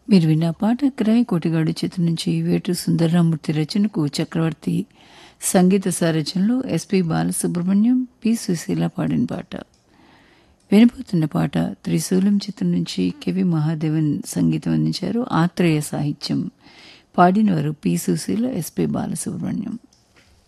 మీరు విన్న పాట క్రాయ్ కోటిగాడు చిత్రం నుంచి వేటూరు సుందరరామూర్తి రచనకు చక్రవర్తి సంగీత సారథ్యంలో ఎస్పి బాలసుబ్రహ్మణ్యం పి సుశీల పాడిన పాట. వినబోతున్న పాట త్రిశూలం చిత్రం నుంచి కెవి మహాదేవన్ సంగీతం అందించారు. ఆత్రేయ సాహిత్యం. పాడినవారు పి సుశీల, ఎస్పి బాలసుబ్రహ్మణ్యం.